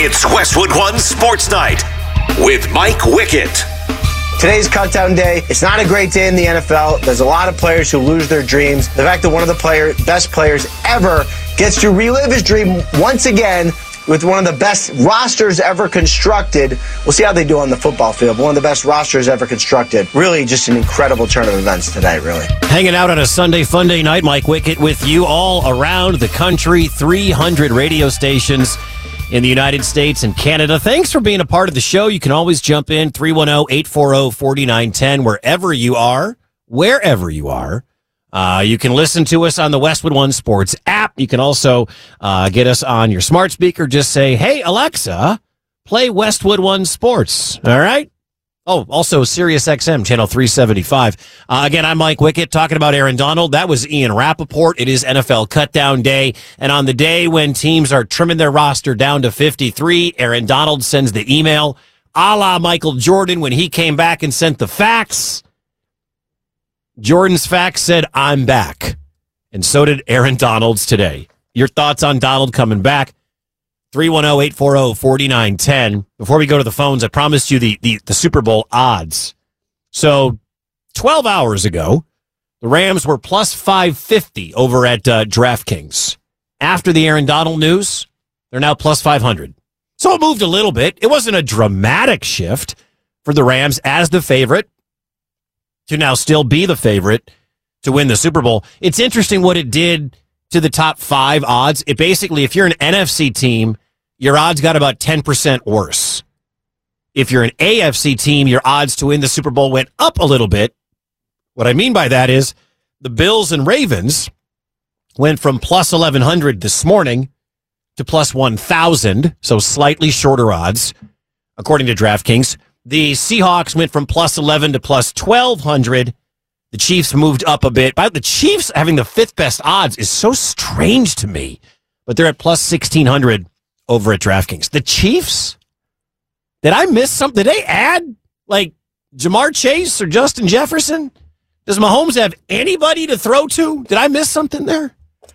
It's Westwood One Sports Night with Mike Wickett. Today's cutdown day. It's not a great day in the NFL. There's a lot of players who lose their dreams. The fact that one of the best players ever gets to relive his dream once again with one of the best rosters ever constructed. We'll see how they do on the football field. One of the best rosters ever constructed. Really just an incredible turn of events today, really. Hanging out on a Sunday fun day night, Mike Wickett with you all around the country. 300 radio stations in the United States and Canada. Thanks for being a part of the show. You can always jump in 310-840-4910 wherever you are. You can listen to us on the Westwood One Sports app. You can also get us on your smart speaker. Just say, hey, Alexa, play Westwood One Sports. All right? Oh, also Sirius XM, channel 375. Again, I'm Mike Wickett talking about Aaron Donald. That was Ian Rappaport. It is NFL cutdown day. And on the day when teams are trimming their roster down to 53, Aaron Donald sends the email a la Michael Jordan when he came back and sent the fax. Jordan's fax said, I'm back. And so did Aaron Donald's today. Your thoughts on Donald coming back? 310-840-4910. Before we go to the phones, I promised you the Super Bowl odds. So 12 hours ago, the Rams were plus 550 over at DraftKings. After the Aaron Donald news, they're now plus 500. So it moved a little bit. It wasn't a dramatic shift for the Rams as the favorite to now still be the favorite to win the Super Bowl. It's interesting what it did to the top 5 odds. It basically, if you're an NFC team, your odds got about 10% worse. If you're an AFC team, your odds to win the Super Bowl went up a little bit. What I mean by that is the Bills and Ravens went from plus 1,100 this morning to plus 1,000, so slightly shorter odds, according to DraftKings. The Seahawks went from plus 11 to plus 1,200. The Chiefs moved up a bit. But the Chiefs having the 5th best odds is so strange to me. But they're at plus 1,600 over at DraftKings. The Chiefs? Did I miss something? Did they add, like, Jamar Chase or Justin Jefferson? Does Mahomes have anybody to throw to? Did I miss something there?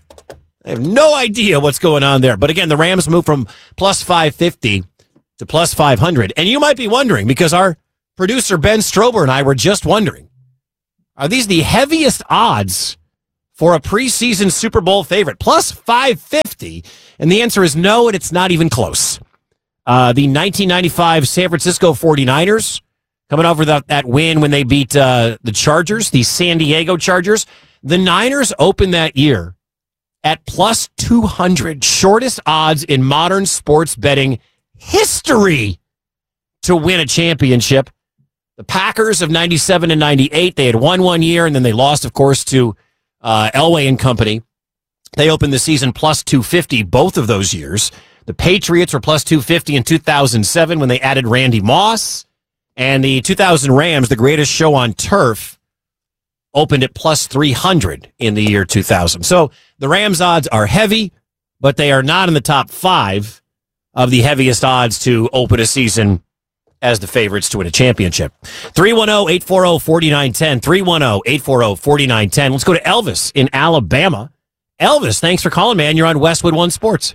I have no idea what's going on there. But again, the Rams moved from plus 550 to plus 500. And you might be wondering, because our producer Ben Strober and I were just wondering, are these the heaviest odds for a preseason Super Bowl favorite? Plus 550. And the answer is no, and it's not even close. The 1995 San Francisco 49ers coming over that win when they beat the Chargers, the San Diego Chargers. The Niners opened that year at plus 200, shortest odds in modern sports betting history to win a championship. The Packers of 97 and 98, they had won one year, and then they lost, of course, to Elway and company. They opened the season plus 250 both of those years. The Patriots were plus 250 in 2007 when they added Randy Moss. And the 2000 Rams, the greatest show on turf, opened at plus 300 in the year 2000. So the Rams odds are heavy, but they are not in the top 5 of the heaviest odds to open a season as the favorites to win a championship. 310-840-4910. 310-840-4910. Let's go to Elvis in Alabama. Elvis, thanks for calling, man. You're on Westwood One Sports.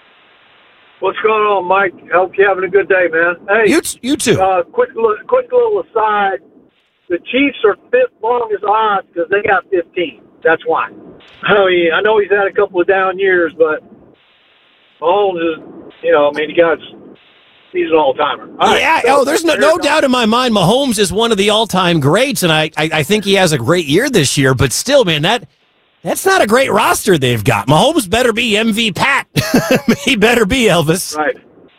What's going on, Mike? Hope you're having a good day, man. Hey, you too. Quick little aside. The Chiefs are 5th longest odds because they got 15. That's why. I know he's had a couple of down years, but Mahomes is, he's an all-timer. There's no doubt in my mind Mahomes is one of the all-time greats, and I think he has a great year this year, but still, man, that's not a great roster they've got. Mahomes better be MV Pat. He better be, Elvis. Right.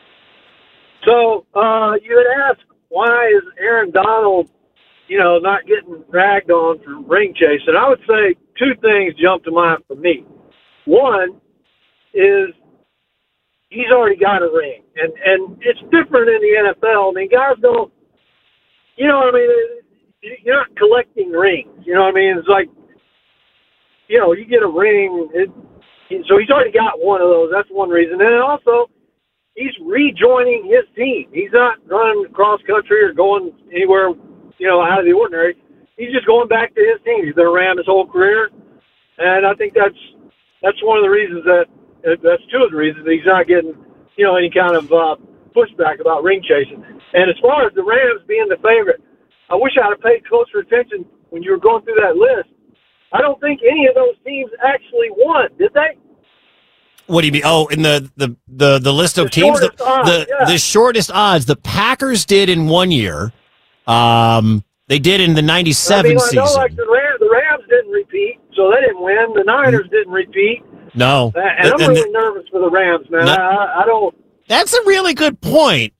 So, you had asked, why is Aaron Donald, not getting dragged on for ring chase? And I would say 2 things jump to mind for me. One is he's already got a ring. And it's different in the NFL. I mean, guys don't, you're not collecting rings. It's like, you get a ring. So he's already got one of those. That's one reason. And also, he's rejoining his team. He's not running cross country or going anywhere, out of the ordinary. He's just going back to his team. He's been a Ram his whole career. And I think that's one of the reasons that's 2 of the reasons that he's not getting any kind of pushback about ring chasing. And as far as the Rams being the favorite, I wish I'd have paid closer attention when you were going through that list. I don't think any of those teams actually won, did they? What do you mean? Oh, in the list of teams, the shortest odds, the Packers did in 1 year. They did in the 97 season. I know, like the Rams didn't repeat, so they didn't win. The Niners didn't repeat. No. And I'm really nervous for the Rams, man. I don't. That's a really good point.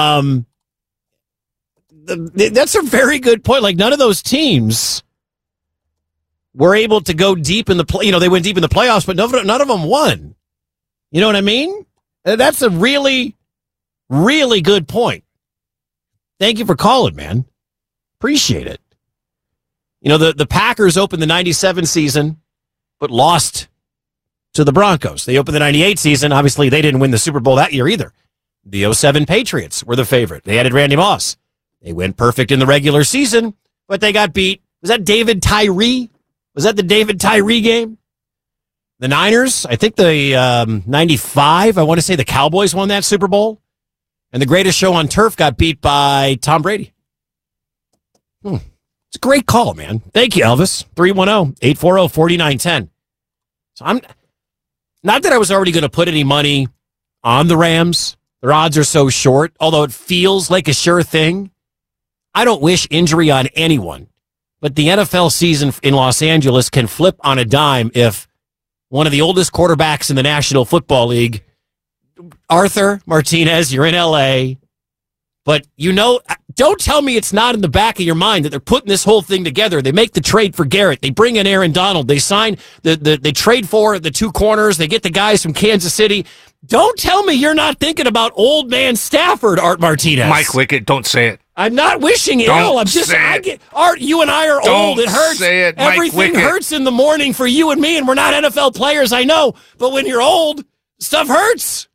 That's a very good point. Like, none of those teams were able to go deep in the play. They went deep in the playoffs, but none of them won. You know what I mean? That's a really, really good point. Thank you for calling, man. Appreciate it. The Packers opened the 97 season, but lost to the Broncos. They opened the 98 season. Obviously, they didn't win the Super Bowl that year either. The 07 Patriots were the favorite. They added Randy Moss. They went perfect in the regular season, but they got beat. Was that David Tyree? Was that the David Tyree game? The Niners, I think the 95, I want to say the Cowboys won that Super Bowl. And the Greatest Show on Turf got beat by Tom Brady. It's a great call, man. Thank you, Elvis. 310-840-4910. So I'm not that I was already going to put any money on the Rams. Their odds are so short, although it feels like a sure thing. I don't wish injury on anyone, but the NFL season in Los Angeles can flip on a dime if one of the oldest quarterbacks in the National Football League, Arthur Martinez, you're in L.A., but don't tell me it's not in the back of your mind that they're putting this whole thing together. They make the trade for Garrett. They bring in Aaron Donald. They sign they trade for the two corners. They get the guys from Kansas City. Don't tell me you're not thinking about old man Stafford, Art Martinez. Mike Wickett, don't say it. I'm not wishing it ill. Art, you and I are old. It hurts. Say it, Everything hurts in the morning for you and me, and we're not NFL players, I know. But when you're old, stuff hurts.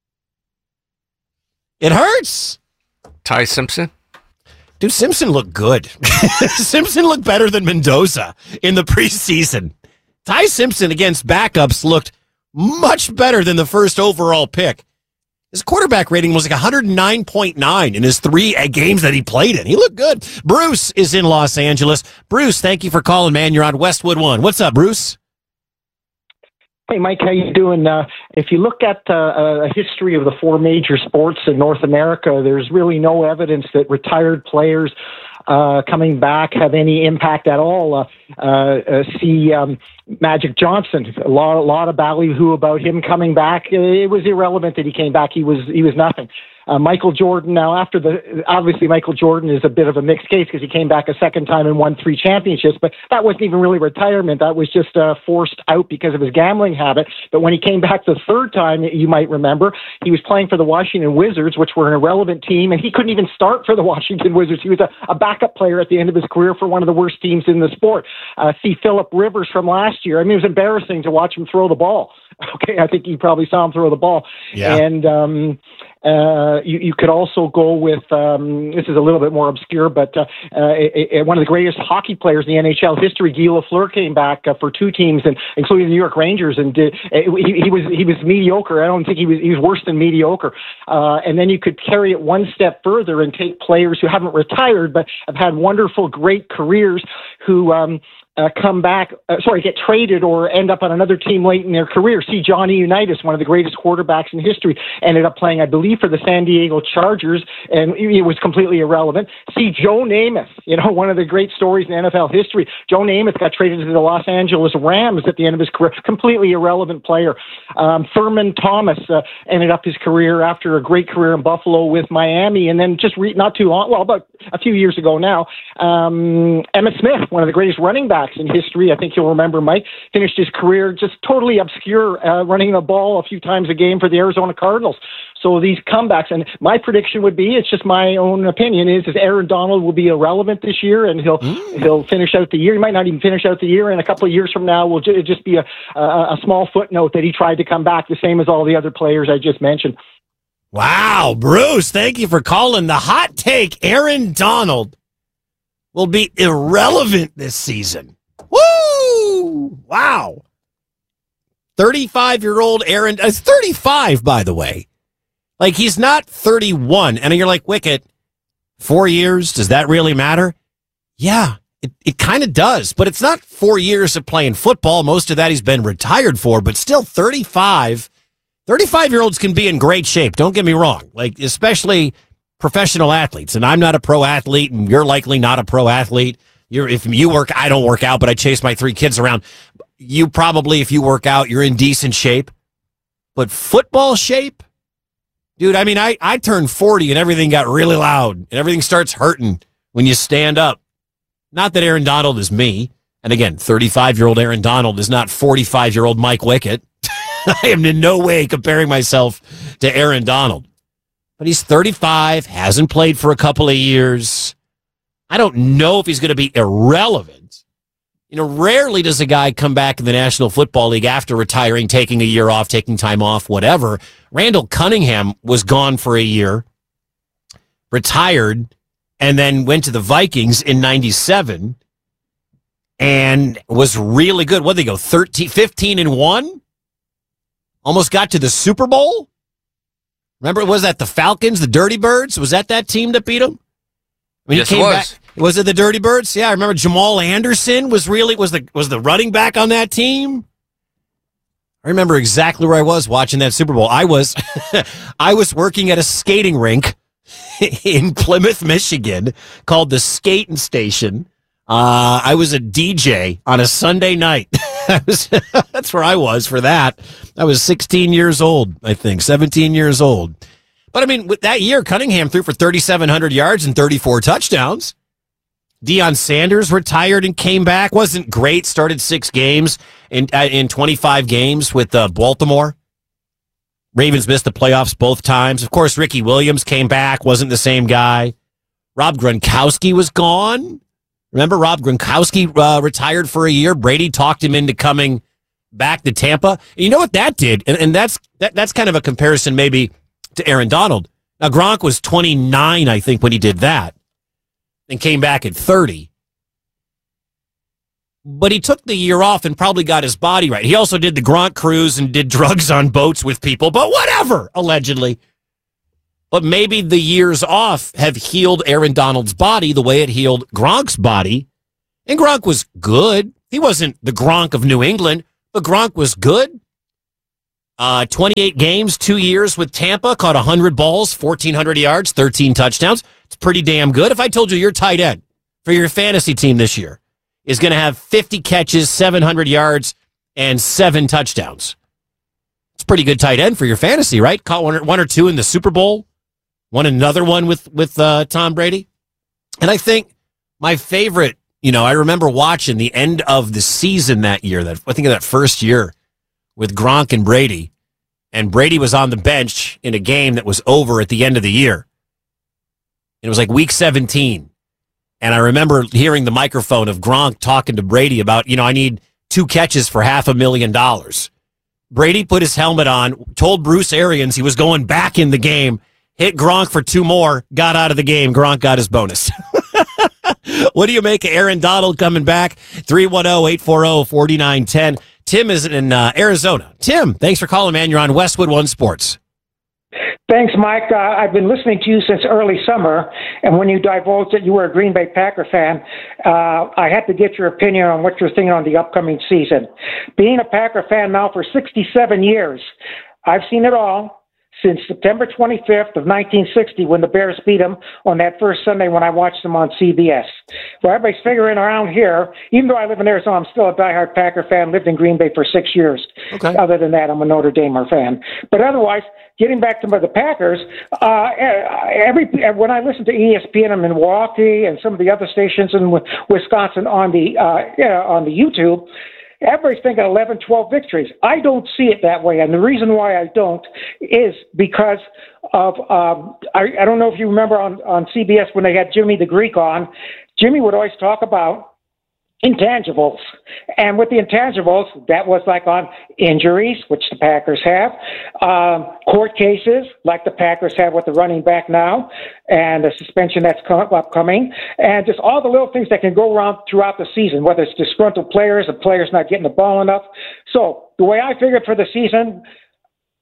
It hurts. Ty Simpson? Dude, Simpson looked good. Simpson looked better than Mendoza in the preseason. Ty Simpson against backups looked much better than the first overall pick. His quarterback rating was like 109.9 in his 3 games that he played in. He looked good. Bruce is in Los Angeles. Bruce, thank you for calling, man. You're on Westwood One. What's up, Bruce? Hey, Mike, how you doing? If you look at a history of the 4 major sports in North America, there's really no evidence that retired players coming back have any impact at all. See Magic Johnson, a lot of ballyhoo about him coming back. It was irrelevant that he came back. He was nothing. Michael Jordan, now obviously Michael Jordan is a bit of a mixed case because he came back a second time and won 3 championships, but that wasn't even really retirement. That was just forced out because of his gambling habit. But when he came back the 3rd time, you might remember, he was playing for the Washington Wizards, which were an irrelevant team, and he couldn't even start for the Washington Wizards. He was a backup player at the end of his career for one of the worst teams in the sport. See Phillip Rivers from last year. I mean, it was embarrassing to watch him throw the ball. Okay, I think you probably saw him throw the ball. Yeah. And you could also go with, this is a little bit more obscure, but one of the greatest hockey players in the NHL history, Guy Lafleur, came back for 2 teams, and including the New York Rangers, and he was mediocre. I don't think he was worse than mediocre. And then you could carry it one step further and take players who haven't retired but have had wonderful, great careers who get traded or end up on another team late in their career. See Johnny Unitas, one of the greatest quarterbacks in history, ended up playing, I believe, for the San Diego Chargers, and it was completely irrelevant. See Joe Namath, one of the great stories in NFL history. Joe Namath got traded to the Los Angeles Rams at the end of his career, completely irrelevant player. Thurman Thomas ended up his career after a great career in Buffalo with Miami, and then just not too long, about a few years ago now, Emmitt Smith, one of the greatest running backs in history, I think you'll remember, Mike, finished his career just totally obscure, running the ball a few times a game for the Arizona Cardinals. So these comebacks, and my prediction would be, it's just my own opinion, is Aaron Donald will be irrelevant this year, and he'll finish out the year. He might not even finish out the year, and a couple of years from now will just be a small footnote that he tried to come back, the same as all the other players I just mentioned. Wow, Bruce, thank you for calling. The hot take, Aaron Donald will be irrelevant this season. Woo! Wow. 35-year-old Aaron, 35, by the way. Like, he's not 31. And you're like, Wicket, 4 years, does that really matter? Yeah, it kind of does. But it's not 4 years of playing football. Most of that he's been retired for, but still 35. 35-year-olds can be in great shape. Don't get me wrong. Like, especially professional athletes. And I'm not a pro athlete, and you're likely not a pro athlete. If you work, I don't work out, but I chase my 3 kids around. You probably, if you work out, you're in decent shape. But football shape? Dude, I mean, I turned 40 and everything got really loud. And everything starts hurting when you stand up. Not that Aaron Donald is me. And again, 35-year-old Aaron Donald is not 45-year-old Mike Wicket. I am in no way comparing myself to Aaron Donald. But he's 35, hasn't played for a couple of years. I don't know if he's going to be irrelevant. You know, rarely does a guy come back in the National Football League after retiring, taking a year off, taking time off, whatever. Randall Cunningham was gone for a year, retired, and then went to the Vikings in 97 and was really good. What did they go, 15-1? Almost got to the Super Bowl? Remember, was that the Falcons, the Dirty Birds? Was that team that beat them? I mean, yes, he came it was. back. Was it the Dirty Birds? Yeah, I remember Jamal Anderson was the running back on that team. I remember exactly where I was watching that Super Bowl. I was working at a skating rink in Plymouth, Michigan, called the Skating Station. I was a DJ on a Sunday night. That's where I was for that. I was 16 years old, I think, 17 years old. But I mean, with that year, Cunningham threw for 3,700 yards and 34 touchdowns. Deion Sanders retired and came back. Wasn't great. Started 6 games in 25 games with Baltimore. Ravens missed the playoffs both times. Of course, Ricky Williams came back. Wasn't the same guy. Rob Gronkowski was gone. Remember, Rob Gronkowski retired for a year. Brady talked him into coming back to Tampa. And you know what that did? And that's kind of a comparison maybe to Aaron Donald. Now, Gronk was 29, I think, when he did that, and came back at 30. But he took the year off and probably got his body right. He also did the Gronk cruise and did drugs on boats with people, but whatever, allegedly. But maybe the years off have healed Aaron Donald's body the way it healed Gronk's body. And Gronk was good. He wasn't the Gronk of New England, but Gronk was good. 28 games, 2 years with Tampa, caught 100 balls, 1,400 yards, 13 touchdowns. It's pretty damn good. If I told you your tight end for your fantasy team this year is going to have 50 catches, 700 yards, and 7 touchdowns, it's a pretty good tight end for your fantasy, right? Caught one or two in the Super Bowl, won another one with Tom Brady. And I think my favorite, I remember watching the end of the season that year, I think of that first year with Gronk and Brady. And Brady was on the bench in a game that was over at the end of the year. It was like week 17. And I remember hearing the microphone of Gronk talking to Brady about, I need 2 catches for $500,000. Brady put his helmet on, told Bruce Arians he was going back in the game, hit Gronk for 2 more, got out of the game. Gronk got his bonus. What do you make of Aaron Donald coming back? 310-840-4910. Tim is in Arizona. Tim, thanks for calling, man. You're on Westwood One Sports. Thanks, Mike. I've been listening to you since early summer, and when you divulged that you were a Green Bay Packer fan, I had to get your opinion on what you're thinking on the upcoming season. Being a Packer fan now for 67 years, I've seen it all since September 25th of 1960 when the Bears beat them on that first Sunday when I watched them on CBS. Well, everybody's figuring around here, even though I live in Arizona, I'm still a diehard Packer fan, lived in Green Bay for 6 years. Okay. Other than that, I'm a Notre Damer fan. But otherwise, getting back to the Packers, when I listen to ESPN in Milwaukee and some of the other stations in Wisconsin on the YouTube, everybody's thinking 11, 12 victories. I don't see it that way, and the reason why I don't is because of I don't know if you remember on CBS when they had Jimmy the Greek on. Jimmy would always talk about intangibles, and with the intangibles, that was like on injuries, which the Packers have, court cases, like the Packers have with the running back now, and the suspension that's upcoming, and just all the little things that can go around throughout the season, whether it's disgruntled players, the players not getting the ball enough. So the way I figured for the season,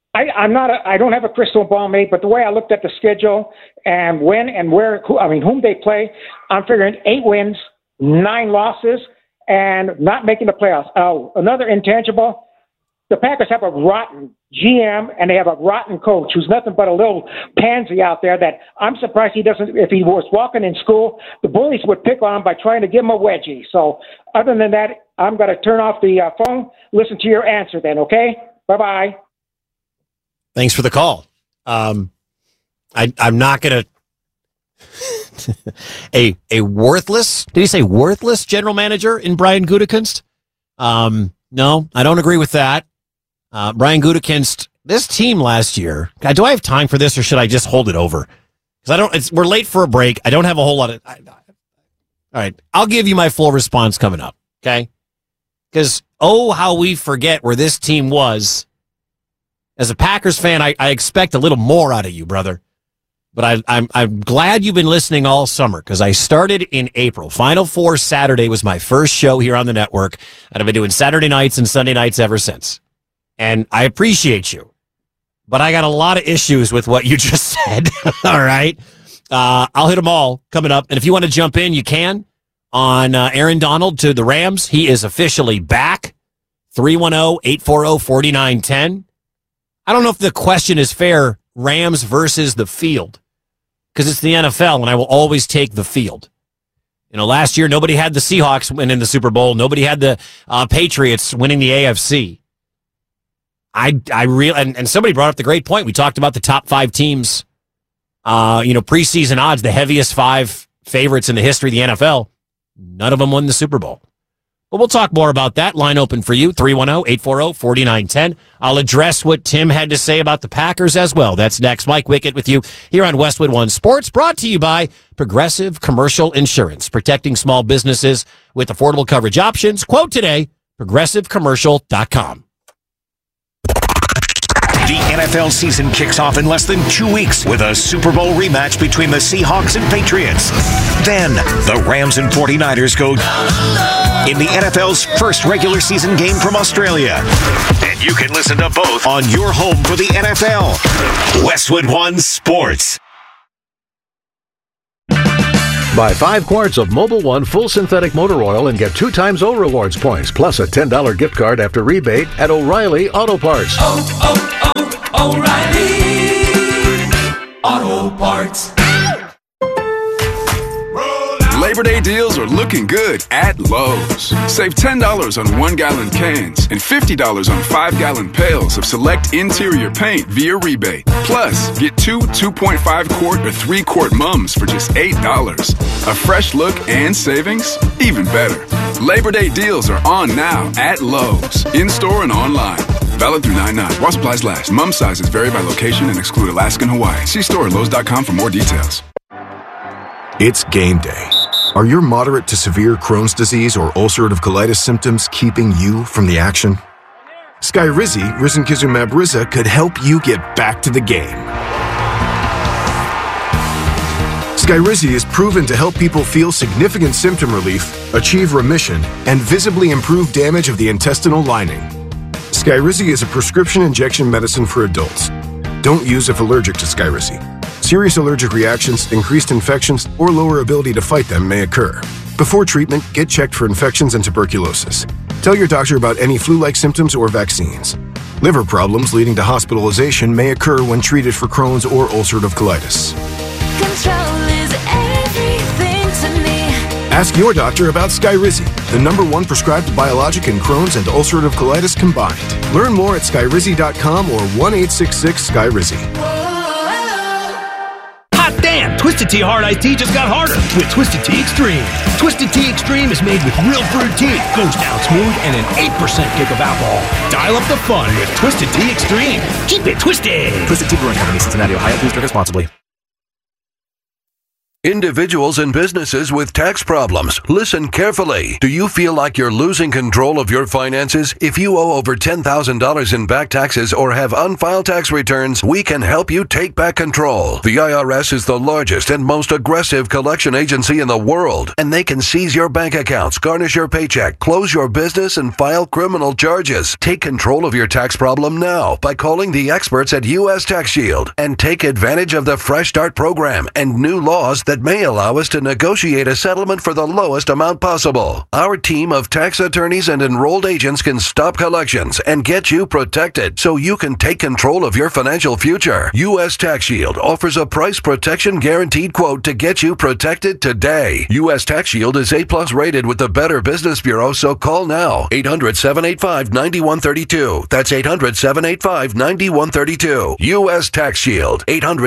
I don't have a crystal ball, mate, but the way I looked at the schedule and when and where, whom they play, I'm figuring 8 wins, 9 losses, and not making the playoffs. Oh, another intangible. The Packers have a rotten GM and they have a rotten coach who's nothing but a little pansy out there that I'm surprised he doesn't, if he was walking in school, the bullies would pick on him by trying to give him a wedgie. So other than that, I'm going to turn off the phone, listen to your answer then, okay? Bye-bye. Thanks for the call. I'm not going to a worthless, did he say worthless general manager in Brian Gutekunst? No, I don't agree with that. Brian Gutekunst, this team last year, God, do I have time for this or should I just hold it over? Because we're late for a break. I don't have a whole lot of, all right. I'll give you my full response coming up. Okay. Because, how we forget where this team was. As a Packers fan, I expect a little more out of you, brother. But I'm glad you've been listening all summer because I started in April. Final Four Saturday was my first show here on the network, and I've been doing Saturday nights and Sunday nights ever since. And I appreciate you, but I got a lot of issues with what you just said. All right, I'll hit them all coming up. And if you want to jump in, you can on Aaron Donald to the Rams. He is officially back. 310-840-4910. I don't know if the question is fair. Rams versus the field, because it's the NFL, and I will always take the field. Last year nobody had the Seahawks winning the Super Bowl. Nobody had the Patriots winning the AFC. And somebody brought up the great point. We talked about the top 5 teams, preseason odds, the heaviest 5 favorites in the history of the NFL. None of them won the Super Bowl. But we'll talk more about that. Line open for you, 310-840-4910. I'll address what Tim had to say about the Packers as well. That's next. Mike Wickett with you here on Westwood One Sports, brought to you by Progressive Commercial Insurance, protecting small businesses with affordable coverage options. Quote today, progressivecommercial.com. The NFL season kicks off in less than 2 weeks with a Super Bowl rematch between the Seahawks and Patriots. Then, the Rams and 49ers go in the NFL's first regular season game from Australia. And you can listen to both on your home for the NFL. Westwood One Sports. Buy 5 quarts of Mobil 1 full synthetic motor oil and get 2 times O Rewards points, plus a $10 gift card after rebate at O'Reilly Auto Parts. O'Reilly Auto Parts. Labor Day deals are looking good at Lowe's. Save $10 on 1-gallon cans and $50 on 5-gallon pails of select interior paint via rebate. Plus, get 2 2.5-quart or 3-quart mums for just $8. A fresh look and savings? Even better. Labor Day deals are on now at Lowe's, in-store and online. Valid through 9/9. While supplies last. Mum sizes vary by location and exclude Alaska and Hawaii. See store at Lowe's.com for more details. It's game day. Are your moderate to severe Crohn's disease or ulcerative colitis symptoms keeping you from the action? Skyrizi, risankizumab Riza, could help you get back to the game. Skyrizi is proven to help people feel significant symptom relief, achieve remission, and visibly improve damage of the intestinal lining. Skyrizi is a prescription injection medicine for adults. Don't use if allergic to Skyrizi. Serious allergic reactions, increased infections, or lower ability to fight them may occur. Before treatment, get checked for infections and tuberculosis. Tell your doctor about any flu-like symptoms or vaccines. Liver problems leading to hospitalization may occur when treated for Crohn's or ulcerative colitis. Control is everything to me. Ask your doctor about Skyrizi, the #1 prescribed biologic in Crohn's and ulcerative colitis combined. Learn more at skyrizi.com or 1-866-SKYRIZI. Damn, Twisted Tea Hard Iced Tea just got harder with Twisted Tea Extreme. Twisted Tea Extreme is made with real brewed tea, goes down smooth, and an 8% kick of alcohol. Dial up the fun with Twisted Tea Extreme. Keep it twisted. Twisted Tea Brewing Company, Cincinnati, Ohio. Please drink responsibly. Individuals and businesses with tax problems, listen carefully. Do you feel like you're losing control of your finances? If you owe over $10,000 in back taxes or have unfiled tax returns, we can help you take back control. The IRS is the largest and most aggressive collection agency in the world, and they can seize your bank accounts, garnish your paycheck, close your business, and file criminal charges. Take control of your tax problem now by calling the experts at U.S. Tax Shield and take advantage of the Fresh Start program and new laws that may allow us to negotiate a settlement for the lowest amount possible. Our team of tax attorneys and enrolled agents can stop collections and get you protected so you can take control of your financial future. U.S. Tax Shield offers a price protection guaranteed quote to get you protected today. U.S. Tax Shield is A+ rated with the Better Business Bureau, so call now. 800-785-9132. That's 800-785-9132. U.S. Tax Shield.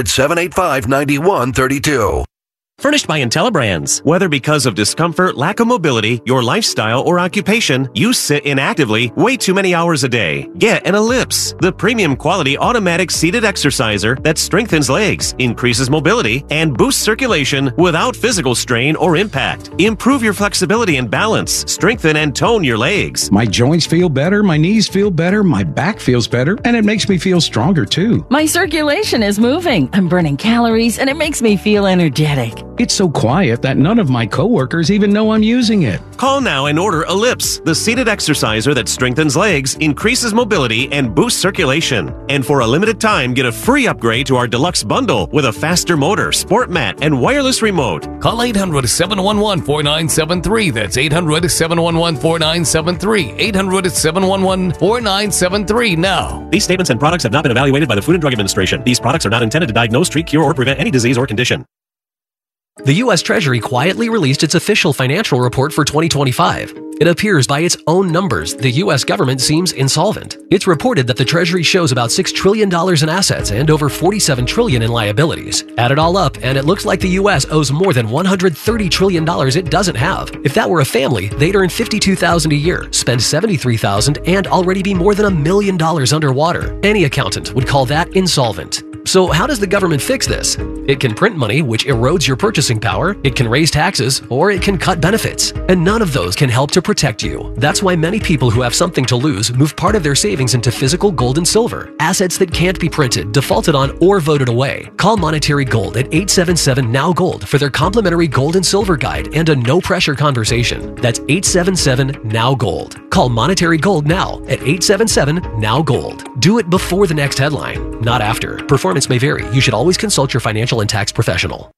800-785-9132. Furnished by IntelliBrands. Whether because of discomfort, lack of mobility, your lifestyle, or occupation, you sit inactively way too many hours a day. Get an Ellipse, the premium quality automatic seated exerciser that strengthens legs, increases mobility, and boosts circulation without physical strain or impact. Improve your flexibility and balance. Strengthen and tone your legs. My joints feel better, my knees feel better, my back feels better, and it makes me feel stronger too. My circulation is moving. I'm burning calories, and it makes me feel energetic. It's so quiet that none of my coworkers even know I'm using it. Call now and order Ellipse, the seated exerciser that strengthens legs, increases mobility, and boosts circulation. And for a limited time, get a free upgrade to our deluxe bundle with a faster motor, sport mat, and wireless remote. Call 800-711-4973. That's 800-711-4973. 800-711-4973 now. These statements and products have not been evaluated by the Food and Drug Administration. These products are not intended to diagnose, treat, cure, or prevent any disease or condition. The U.S. Treasury quietly released its official financial report for 2025. It appears by its own numbers, the U.S. government seems insolvent. It's reported that the Treasury shows about $6 trillion in assets and over $47 trillion in liabilities. Add it all up, and it looks like the U.S. owes more than $130 trillion it doesn't have. If that were a family, they'd earn $52,000 a year, spend $73,000, and already be more than $1 million underwater. Any accountant would call that insolvent. So how does the government fix this? It can print money, which erodes your purchasing power, it can raise taxes, or it can cut benefits. And none of those can help to protect you. That's why many people who have something to lose move part of their savings into physical gold and silver, assets that can't be printed, defaulted on, or voted away. Call Monetary Gold at 877-NOW-GOLD for their complimentary gold and silver guide and a no-pressure conversation. That's 877-NOW-GOLD. Call Monetary Gold now at 877-NOW-GOLD. Do it before the next headline, not after. Performance may vary. You should always consult your financial and tax professional.